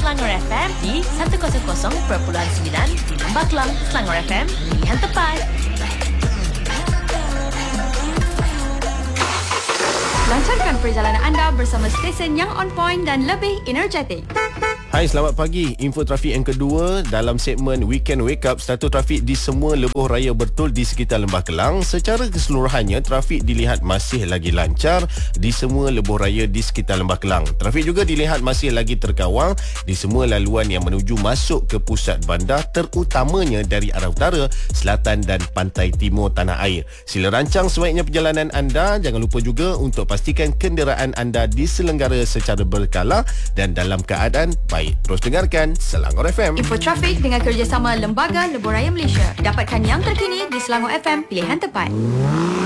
Selangor FM di 100.9 di Lembah Kelang. Selangor FM, pilihan tepat. Lancarkan perjalanan anda bersama stesen yang on point dan lebih energetik. Hai, selamat pagi. Info trafik yang kedua dalam segmen Weekend Wake Up. Status trafik di semua lebuh raya bertul di sekitar Lembah Kelang. Secara keseluruhannya, trafik dilihat masih lagi lancar di semua lebuh raya di sekitar Lembah Kelang. Trafik juga dilihat masih lagi terkawal di semua laluan yang menuju masuk ke pusat bandar, terutamanya dari arah utara, selatan dan pantai timur tanah air. Sila rancang sebaiknya perjalanan anda. Jangan lupa juga untuk pastikan kenderaan anda diselenggara secara berkala dan dalam keadaan baik. Terus dengarkan Selangor FM. Info trafik dengan kerjasama Lembaga Lebuh Raya Malaysia. Dapatkan yang terkini di Selangor FM, pilihan tepat.